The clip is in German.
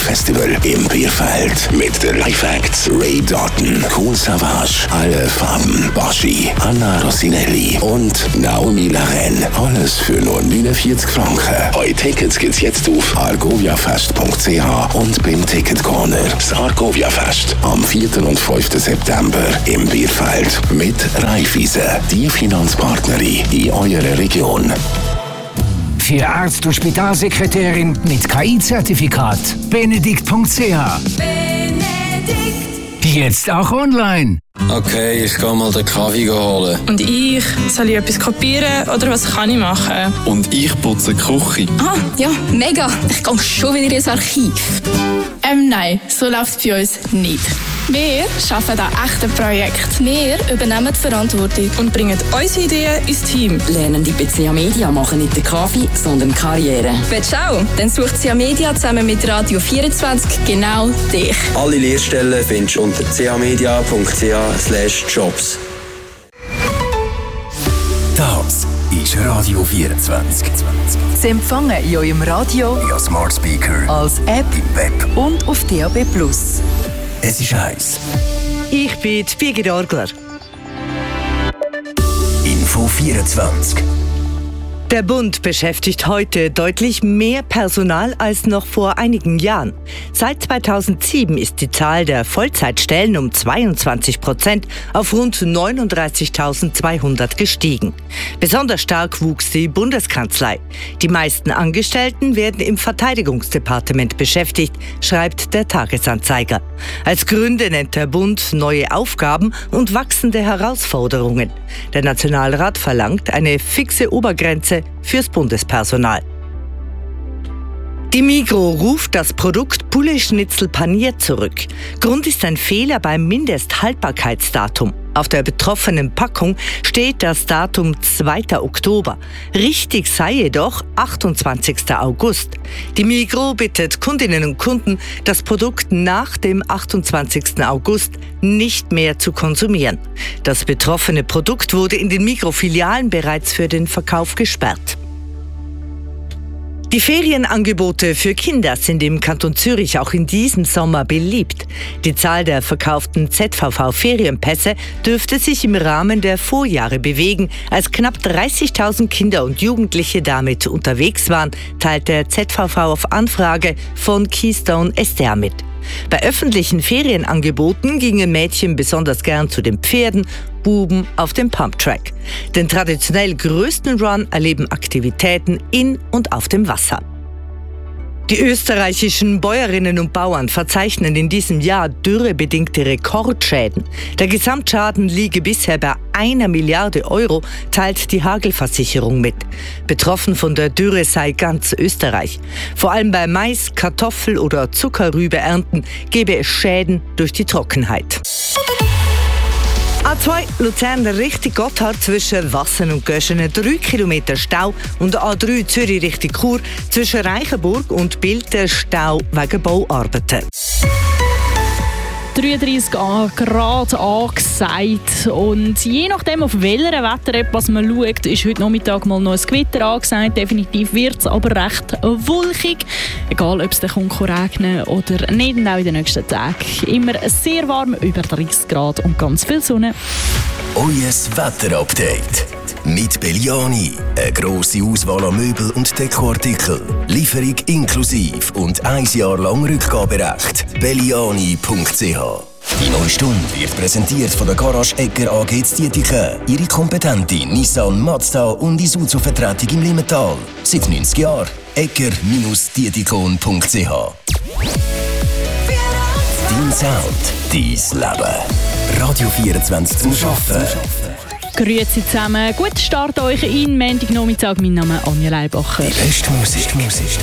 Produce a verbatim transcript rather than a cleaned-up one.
Festival im Bierfeld mit den Live-Acts Ray Doughton, Kool Savas, Alle Farben, Baschi, Anna Rossinelli und Naomi Laren. Alles für nur neunundvierzig Franken. Eure Tickets gibt's jetzt auf argoviafest punkt c h und beim Ticket Corner. Das Argovia Fest am vierten und fünften September im Bierfeld mit Raiffeisen, die Finanzpartnerin in eurer Region. Für Arzt- und Spitalsekretärin mit K I-Zertifikat. benedikt punkt c h. Benedikt. Jetzt auch online. Okay, ich gehe mal den Kaffee holen. Und ich? Soll ich etwas kopieren oder was kann ich machen? Und ich putze die Küche. Ah, ja, mega. Ich gehe schon wieder ins Archiv. Ähm, nein, so läuft es bei uns nicht. Wir arbeiten an echten Projekten. Wir übernehmen die Verantwortung Und bringen unsere Ideen ins Team. Lernen die bei C A Media machen nicht den Kaffee, sondern Karriere. Willst du auch? Dann sucht C A Media zusammen mit Radio vierundzwanzig genau dich. Alle Lehrstellen findest du unter c a media punkt c h slash jobs. Das ist Radio vierundzwanzig. Sie empfangen in eurem Radio, Ja, Smart Speaker, als App im Web. und auf D A B plus. Es ist heiß. Ich bin die Birgit Orgler. Info vierundzwanzig. Der Bund beschäftigt heute deutlich mehr Personal als noch vor einigen Jahren. Seit zweitausendsieben ist die Zahl der Vollzeitstellen um zweiundzwanzig Prozent auf rund neununddreißigtausendzweihundert gestiegen. Besonders stark wuchs die Bundeskanzlei. Die meisten Angestellten werden im Verteidigungsdepartement beschäftigt, schreibt der Tagesanzeiger. Als Gründe nennt der Bund neue Aufgaben und wachsende Herausforderungen. Der Nationalrat verlangt eine fixe Obergrenze fürs Bundespersonal. Die Migros ruft das Produkt Poulet-Schnitzel paniert zurück. Grund ist ein Fehler beim Mindesthaltbarkeitsdatum. Auf der betroffenen Packung steht das Datum zweiter Oktober. Richtig sei jedoch achtundzwanzigster August. Die Migros bittet Kundinnen und Kunden, das Produkt nach dem achtundzwanzigsten August nicht mehr zu konsumieren. Das betroffene Produkt wurde in den Migros-Filialen bereits für den Verkauf gesperrt. Die Ferienangebote für Kinder sind im Kanton Zürich auch in diesem Sommer beliebt. Die Zahl der verkauften Z V V-Ferienpässe dürfte sich im Rahmen der Vorjahre bewegen, als knapp dreißigtausend Kinder und Jugendliche damit unterwegs waren, teilt der Z V V auf Anfrage von Keystone S D R mit. Bei öffentlichen Ferienangeboten gingen Mädchen besonders gern zu den Pferden, Buben auf dem Pumptrack. Den traditionell größten Run erleben Aktivitäten in und auf dem Wasser. Die österreichischen Bäuerinnen und Bauern verzeichnen in diesem Jahr dürrebedingte Rekordschäden. Der Gesamtschaden liege bisher bei einer Milliarde Euro, teilt die Hagelversicherung mit. Betroffen von der Dürre sei ganz Österreich. Vor allem bei Mais, Kartoffel- oder Zuckerrübeernten gebe es Schäden durch die Trockenheit. A zwei Luzern Richtung Gotthard zwischen Wassen und Göschenen drei Kilometer Stau und A drei Zürich Richtung Chur zwischen Reichenburg und Bilten Stau wegen Bauarbeiten. dreiunddreissig Grad angesagt. Und je nachdem, auf welcher Wetter-App was man schaut, ist heute Nachmittag mal noch ein Gewitter angesagt. Definitiv wird es aber recht wolkig. Egal, ob es dann regnen oder nicht. Und auch in den nächsten Tagen immer sehr warm, über dreißig Grad und ganz viel Sonne. Euer Wetterupdate mit Belliani. Eine grosse Auswahl an Möbel und Dekoartikeln. Lieferung inklusive und ein Jahr lang Rückgaberecht. belliani punkt c h. Die neue Stunde wird präsentiert von der Garage Egger A G Dietike. Ihre kompetente Nissan, Mazda und Isuzu-Vertretung im Limmental. Seit neunzig Jahren. egger Dietikon punkt c h. Dein Sound, dein Leben. Radio vierundzwanzig zum Arbeiten. Grüezi zusammen, guten Start euch in Montagnachmittag. Mein Name ist Anja Leibacher. Die beste Musik.